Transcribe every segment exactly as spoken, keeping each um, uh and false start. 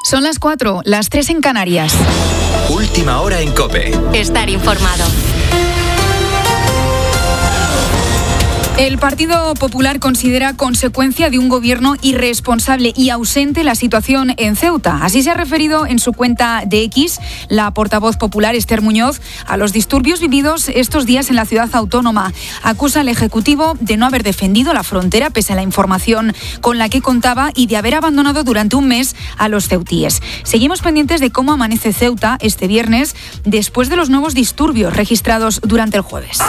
Son las cuatro, las tres en Canarias. Última hora en COPE. Estar informado. El Partido Popular considera consecuencia de un gobierno irresponsable y ausente la situación en Ceuta. Así se ha referido en su cuenta de X la portavoz popular Esther Muñoz a los disturbios vividos estos días en la ciudad autónoma. Acusa al Ejecutivo de no haber defendido la frontera pese a la información con la que contaba y de haber abandonado durante un mes a los ceutíes. Seguimos pendientes de cómo amanece Ceuta este viernes después de los nuevos disturbios registrados durante el jueves.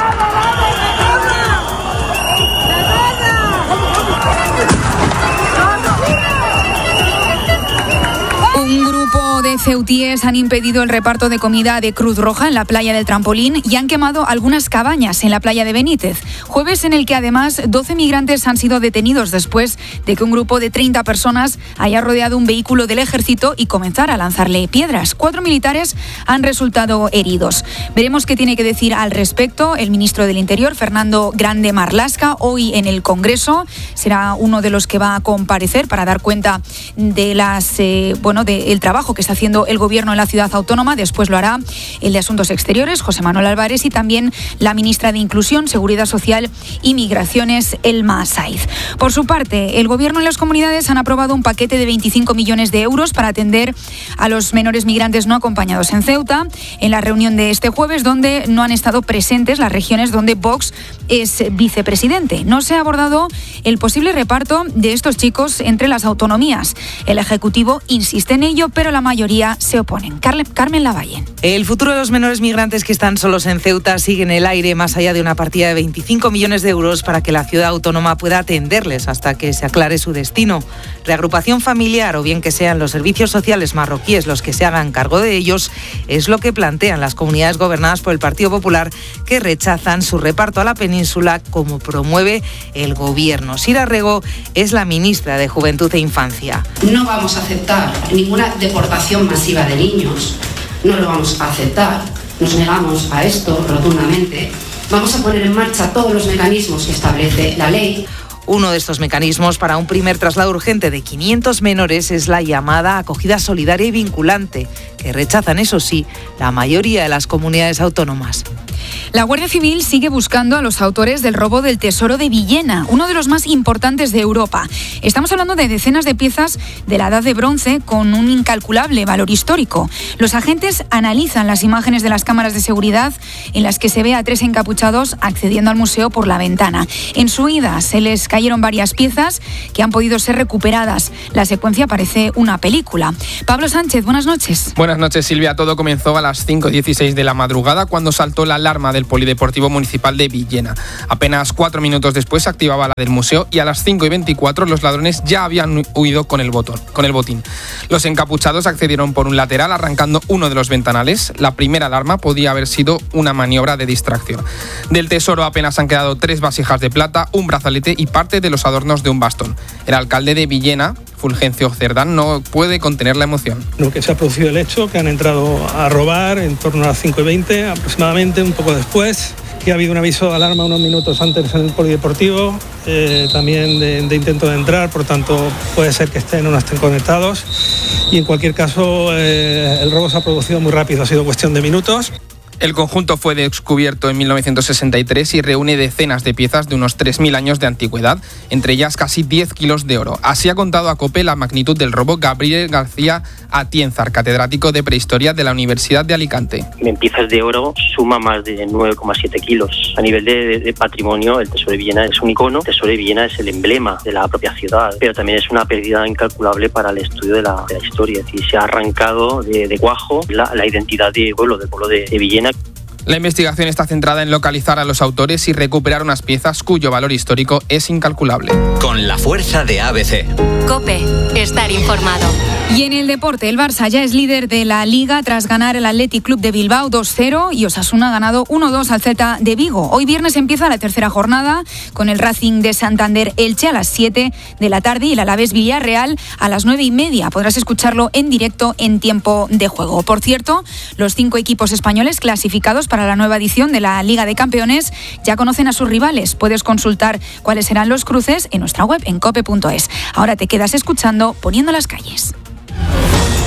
Un grupo de ceutíes han impedido el reparto de comida de Cruz Roja en la playa del Trampolín y han quemado algunas cabañas en la playa de Benítez. Jueves en el que además doce migrantes han sido detenidos después de que un grupo de treinta personas haya rodeado un vehículo del ejército y comenzara a lanzarle piedras. Cuatro militares han resultado heridos. Veremos qué tiene que decir al respecto el ministro del Interior, Fernando Grande Marlaska, hoy en el Congreso. Será uno de los que va a comparecer para dar cuenta de las eh, bueno de el trabajo que está haciendo el Gobierno en la ciudad autónoma. Después lo hará el de Asuntos Exteriores, José Manuel Álvarez, y también la ministra de Inclusión, Seguridad Social y Migraciones, Elma Saiz. Por su parte, el Gobierno y las comunidades han aprobado un paquete de veinticinco millones de euros para atender a los menores migrantes no acompañados en Ceuta, en la reunión de este jueves, donde no han estado presentes las regiones donde Vox es vicepresidente. No se ha abordado el posible reparto de estos chicos entre las autonomías. El Ejecutivo insiste en ello, pero la mayoría se oponen. Carmen Lavalle. El futuro de los menores migrantes que están solos en Ceuta sigue en el aire, más allá de una partida de veinticinco millones de euros para que la ciudad autónoma pueda atenderles hasta que se aclare su destino. Reagrupación familiar o bien que sean los servicios sociales marroquíes los que se hagan cargo de ellos, es lo que plantean las comunidades gobernadas por el Partido Popular, que rechazan su reparto a la península como promueve el Gobierno. Sira Rego es la ministra de Juventud e Infancia. No vamos a aceptar ninguna deportación masiva de niños, no lo vamos a aceptar, nos negamos a esto rotundamente. Vamos a poner en marcha todos los mecanismos que establece la ley. Uno de estos mecanismos para un primer traslado urgente de quinientos menores es la llamada acogida solidaria y vinculante, que rechazan, eso sí, la mayoría de las comunidades autónomas. La Guardia Civil sigue buscando a los autores del robo del Tesoro de Villena, uno de los más importantes de Europa. Estamos hablando de decenas de piezas de la Edad de Bronce con un incalculable valor histórico. Los agentes analizan las imágenes de las cámaras de seguridad en las que se ve a tres encapuchados accediendo al museo por la ventana. En su ida se les cayeron varias piezas que han podido ser recuperadas. La secuencia parece una película. Pablo Sánchez, buenas noches. Buenas noches, Silvia. Todo comenzó a las cinco y dieciséis de la madrugada cuando saltó la alarma del Polideportivo Municipal de Villena. Apenas cuatro minutos después se activaba la del museo y a las cinco y veinticuatro los ladrones ya habían huido con el, botón, con el botín. Los encapuchados accedieron por un lateral arrancando uno de los ventanales. La primera alarma podía haber sido una maniobra de distracción. Del tesoro apenas han quedado tres vasijas de plata, un brazalete y parte de los adornos de un bastón. El alcalde de Villena, Fulgencio Cerdán, no puede contener la emoción. Lo que se ha producido el hecho, que han entrado a robar en torno a las cinco y veinte aproximadamente, un poco después, que ha habido un aviso de alarma unos minutos antes en el polideportivo, eh, también de, de intento de entrar, por tanto puede ser que estén o no estén conectados, y en cualquier caso eh, el robo se ha producido muy rápido, ha sido cuestión de minutos. El conjunto fue descubierto en mil novecientos sesenta y tres y reúne decenas de piezas de unos tres mil años de antigüedad, entre ellas casi diez kilos de oro. Así ha contado a COPE la magnitud del robo Gabriel García Atienzar, catedrático de Prehistoria de la Universidad de Alicante. En piezas de oro suma más de nueve coma siete kilos. A nivel de, de, de patrimonio, el Tesoro de Villena es un icono. El Tesoro de Villena es el emblema de la propia ciudad, pero también es una pérdida incalculable para el estudio de la, de la historia. Es decir, se ha arrancado de, de cuajo la, la identidad de pueblo, del pueblo de, de Villena. La investigación está centrada en localizar a los autores y recuperar unas piezas cuyo valor histórico es incalculable. Con la fuerza de A B C. COPE, estar informado. Y en el deporte, el Barça ya es líder de la Liga tras ganar el Athletic Club de Bilbao dos cero y Osasuna ha ganado uno dos al Celta de Vigo. Hoy viernes empieza la tercera jornada con el Racing de Santander Elche a las siete de la tarde y el Alavés Villarreal a las nueve y media. Podrás escucharlo en directo en tiempo de juego. Por cierto, los cinco equipos españoles clasificados para la nueva edición de la Liga de Campeones ya conocen a sus rivales. Puedes consultar cuáles serán los cruces en nuestra web en cope punto es. Ahora te quedas escuchando Poniendo las calles.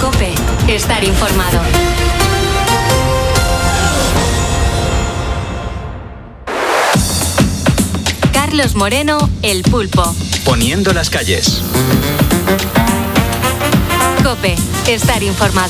COPE. Estar informado. Carlos Moreno, El Pulpo. Poniendo las calles. COPE. Estar informado.